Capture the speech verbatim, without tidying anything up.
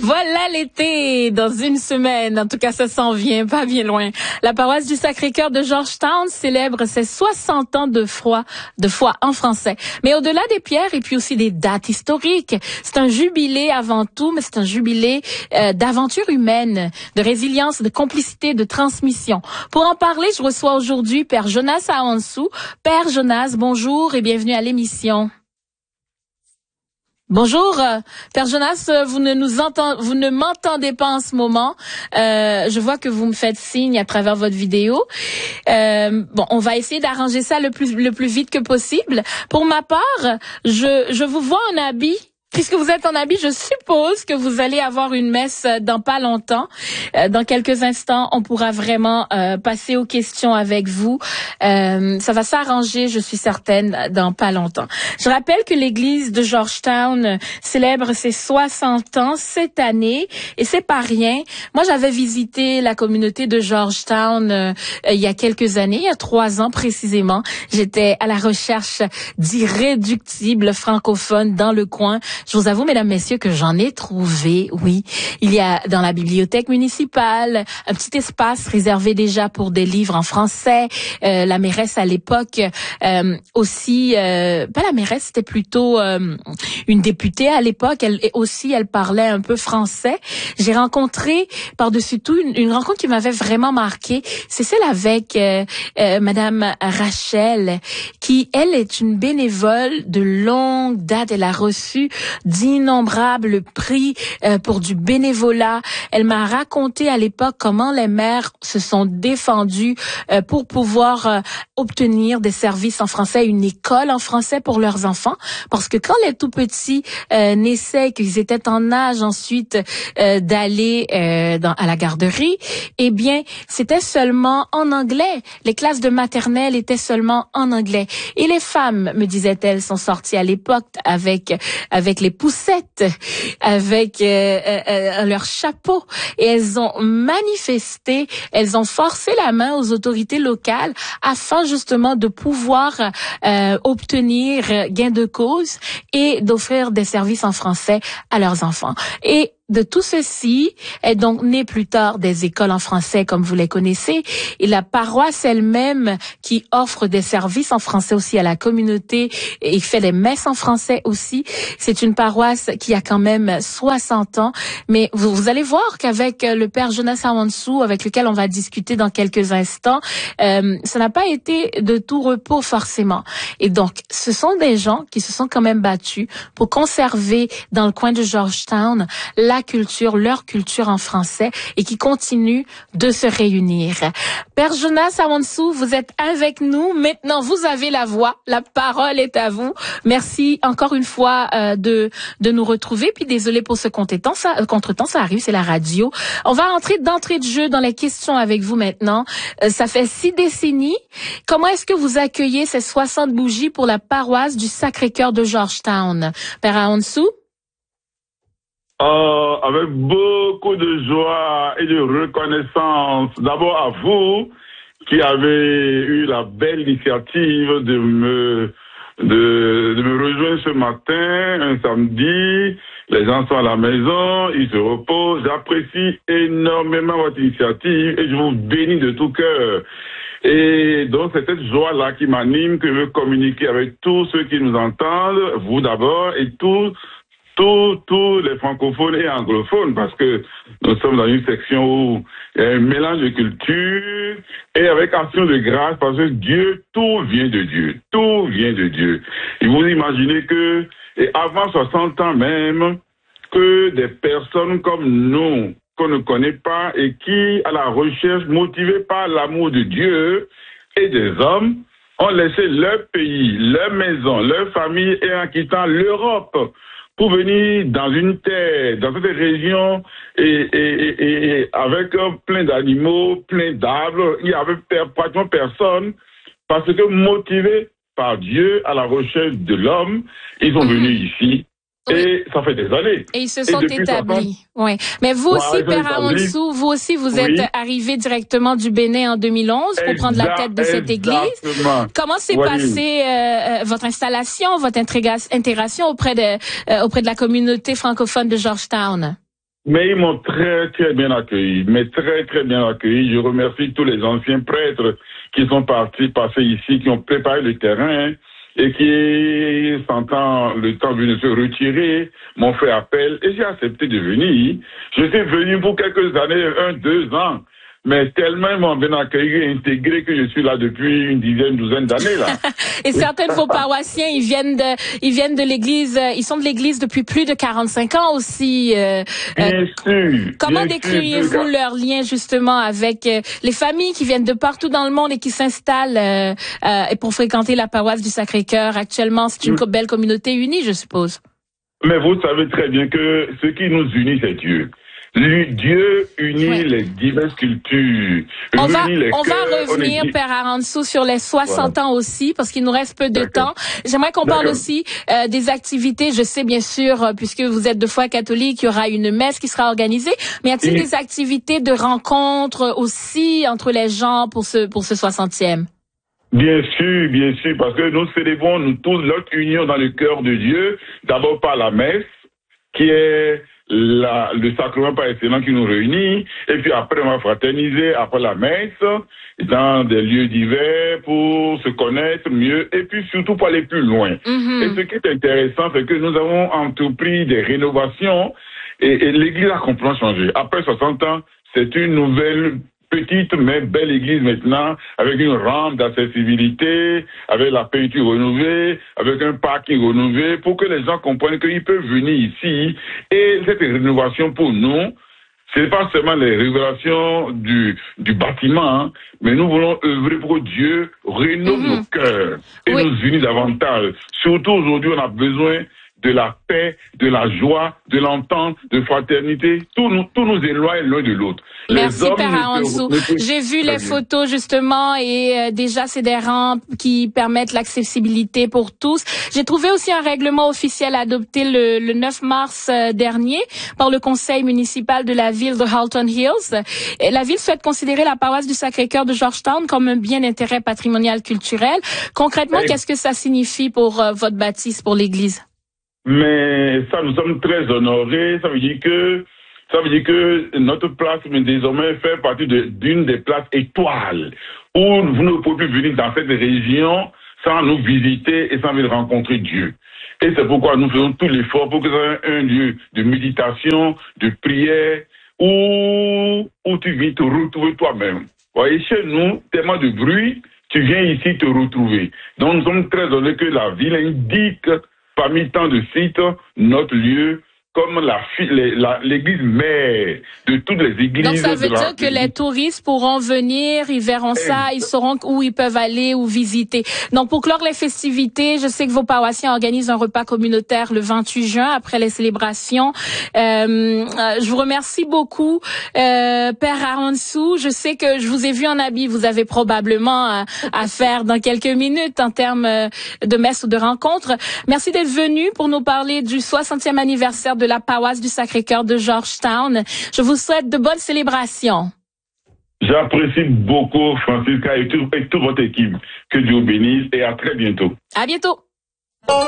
Voilà l'été, dans une semaine. En tout cas, ça s'en vient, pas bien loin. La paroisse du Sacré-Cœur de Georgetown célèbre ses soixante ans de foi, de foi en français. Mais au-delà des pierres et puis aussi des dates historiques, c'est un jubilé avant tout, mais c'est un jubilé euh, d'aventure humaine, de résilience, de complicité, de transmission. Pour en parler, je reçois aujourd'hui Père Jonas Aonsou. Père Jonas, bonjour et bienvenue à l'émission. Bonjour, euh, Père Jonas, vous ne nous entendez, vous ne m'entendez pas en ce moment. Euh, je vois que vous me faites signe à travers votre vidéo. Euh, bon, on va essayer d'arranger ça le plus le plus vite que possible. Pour ma part, je je vous vois en habit. Puisque vous êtes en habit, je suppose que vous allez avoir une messe dans pas longtemps. Euh, dans quelques instants, on pourra vraiment euh, passer aux questions avec vous. Euh, ça va s'arranger, je suis certaine, dans pas longtemps. Je rappelle que l'église de Georgetown célèbre ses soixante ans cette année et c'est pas rien. Moi, j'avais visité la communauté de Georgetown euh, il y a quelques années, il y a trois ans précisément. J'étais à la recherche d'irréductibles francophones dans le coin. Je vous avoue, mesdames, messieurs, que j'en ai trouvé, oui. Il y a dans la bibliothèque municipale un petit espace réservé déjà pour des livres en français. Euh, la mairesse à l'époque euh, aussi, euh, pas la mairesse, c'était plutôt euh, une députée à l'époque. Elle aussi, elle parlait un peu français. J'ai rencontré par-dessus tout une, une rencontre qui m'avait vraiment marquée. C'est celle avec euh, euh, Madame Rachel, qui, elle, est une bénévole de longue date. Elle a reçu d'innombrables prix euh, pour du bénévolat. Elle m'a raconté à l'époque comment les mères se sont défendues euh, pour pouvoir euh, obtenir des services en français, une école en français pour leurs enfants. Parce que quand les tout petits euh, naissaient, qu'ils étaient en âge ensuite euh, d'aller euh, dans, à la garderie, eh bien, c'était seulement en anglais. Les classes de maternelle étaient seulement en anglais. Et les femmes, me disait-elle, sont sorties à l'époque avec avec les poussettes, avec euh, euh, leur chapeau, et elles ont manifesté, elles ont forcé la main aux autorités locales afin justement de pouvoir euh, obtenir gain de cause et d'offrir des services en français à leurs enfants. Et de tout ceci est donc né plus tard des écoles en français comme vous les connaissez et la paroisse elle-même qui offre des services en français aussi à la communauté et fait des messes en français aussi. C'est une paroisse qui a quand même soixante ans, mais vous, vous allez voir qu'avec le Père Jonas Aonsou, avec lequel on va discuter dans quelques instants, euh, ça n'a pas été de tout repos forcément. Et donc, ce sont des gens qui se sont quand même battus pour conserver dans le coin de Georgetown la culture, leur culture en français et qui continuent de se réunir. Père Jonas Aonsou, vous êtes avec nous. Maintenant, vous avez la voix. La parole est à vous. Merci encore une fois euh, de de nous retrouver. Puis désolé pour ce contretemps, ça, euh, contretemps, ça arrive, c'est la radio. On va entrer d'entrée de jeu dans les questions avec vous maintenant. Euh, ça fait six décennies. Comment est-ce que vous accueillez ces soixante bougies pour la paroisse du Sacré-Cœur de Georgetown? Père Aonsou? Euh, avec beaucoup de joie et de reconnaissance, d'abord à vous qui avez eu la belle initiative de me de, de me rejoindre ce matin, un samedi. Les gens sont à la maison, ils se reposent. J'apprécie énormément votre initiative et je vous bénis de tout cœur. Et donc, c'est cette joie-là qui m'anime, que je veux communiquer avec tous ceux qui nous entendent, vous d'abord, et tous Tous, tous les francophones et anglophones, parce que nous sommes dans une section où il y a un mélange de culture et avec action de grâce, parce que Dieu, tout vient de Dieu. Tout vient de Dieu. Et vous imaginez que, et avant soixante ans même, que des personnes comme nous, qu'on ne connaît pas et qui, à la recherche, motivées par l'amour de Dieu et des hommes, ont laissé leur pays, leur maison, leur famille et en quittant l'Europe, pour venir dans une terre, dans cette région, et, et, et, et avec euh, plein d'animaux, plein d'arbres, il y avait pratiquement personne, parce que motivés par Dieu à la recherche de l'homme, ils sont venus ici. Oui. Et ça fait des années. Et ils se sont établis. Oui. Mais vous aussi, ouais, Père Aonsou, vous aussi, vous êtes oui. arrivé directement du Bénin en deux mille onze pour exact, prendre la tête de cette exactement. église. Comment s'est oui. passée euh, votre installation, votre intégration auprès de euh, auprès de la communauté francophone de Georgetown? Mais ils m'ont très, très bien accueilli, mais très, très bien accueilli. Je remercie tous les anciens prêtres qui sont partis, passés ici, qui ont préparé le terrain et qui, sentant le temps venu de se retirer, m'ont fait appel et j'ai accepté de venir. Je suis venu pour quelques années, un, deux ans. Mais tellement ils m'ont bien accueilli et intégré que je suis là depuis une dizaine, douzaine d'années, là. Et certains de vos paroissiens, ils viennent de, ils viennent de l'église, ils sont de l'église depuis plus de quarante-cinq ans aussi. Euh, bien euh, sûr. Comment bien décrivez-vous sûr. leur lien justement avec euh, les familles qui viennent de partout dans le monde et qui s'installent euh, euh, pour fréquenter la paroisse du Sacré-Cœur actuellement? C'est une mm. belle communauté unie, je suppose. Mais vous savez très bien que ce qui nous unit, c'est Dieu. Dieu unit ouais. les diverses cultures. On va, on va revenir, Père Arantzou, sur les soixante voilà. ans aussi, parce qu'il nous reste peu de temps. J'aimerais qu'on parle aussi euh, des activités. Je sais bien sûr, euh, puisque vous êtes de foi catholique, il y aura une messe qui sera organisée. Mais y a-t-il Et... des activités de rencontre aussi entre les gens pour ce pour ce soixantième? Bien sûr, bien sûr, parce que nous célébrons nous tous notre union dans le cœur de Dieu, d'abord par la messe, qui est La, le sacrement par excellence qui nous réunit, et puis après on va fraterniser après la messe dans des lieux divers pour se connaître mieux et puis surtout pour aller plus loin. Mm-hmm. Et ce qui est intéressant, c'est que nous avons entrepris des rénovations et, et l'église a complètement changé. Après soixante ans, c'est une nouvelle petite mais belle église maintenant, avec une rampe d'accessibilité, avec la peinture renouvelée, avec un parking renouvelé, pour que les gens comprennent qu'ils peuvent venir ici. Et cette rénovation pour nous, ce n'est pas seulement les révélations du, du bâtiment, hein, mais nous voulons œuvrer pour que Dieu rénove mm-hmm. nos cœurs et oui. nous unit davantage. Surtout aujourd'hui, on a besoin de la paix, de la joie, de l'entente, de fraternité. Tout nous, tout nous éloigne l'un de l'autre. Merci, Père Arantzou. J'ai vu les photos, justement, et euh, déjà, c'est des rampes qui permettent l'accessibilité pour tous. J'ai trouvé aussi un règlement officiel adopté le, le neuf mars euh, dernier par le conseil municipal de la ville de Halton Hills. Et la ville souhaite considérer la paroisse du Sacré-Cœur de Georgetown comme un bien d'intérêt patrimonial culturel. Concrètement, et... qu'est-ce que ça signifie pour euh, votre bâtisse, pour l'église? Mais ça, nous sommes très honorés. Ça veut dire que ça veut dire que notre place, mais désormais, fait partie de, d'une des places étoiles où vous ne pouvez plus venir dans cette région sans nous visiter et sans venir rencontrer Dieu. Et c'est pourquoi nous faisons tout l'effort pour que ce soit un lieu de méditation, de prière, où, où tu viens te retrouver toi-même. Vous voyez, chez nous, tellement de bruit, tu viens ici te retrouver. Donc nous sommes très honorés que la ville indique parmi tant de sites, notre lieu, comme la, la, l'église mère de toutes les églises. Donc ça veut dire que les touristes pourront venir, ils verront ça, ils sauront où ils peuvent aller ou visiter. Donc pour clore les festivités, je sais que vos paroissiens organisent un repas communautaire le vingt-huit juin après les célébrations. Euh, je vous remercie beaucoup, euh, Père Arantzou. Je sais que je vous ai vu en habit, vous avez probablement à, à faire dans quelques minutes en termes de messe ou de rencontre. Merci d'être venu pour nous parler du soixantième anniversaire de la paroisse du Sacré-Cœur de Georgetown. Je vous souhaite de bonnes célébrations. J'apprécie beaucoup, Francisca, et, tout, et toute votre équipe. Que Dieu bénisse et à très bientôt. À bientôt.